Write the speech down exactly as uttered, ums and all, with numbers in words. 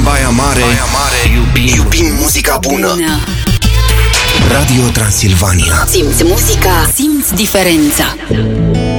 Baia Mare, Baia Mare iubim, iubim muzica bună. bună Radio Transilvania. Simți muzica, simți diferența.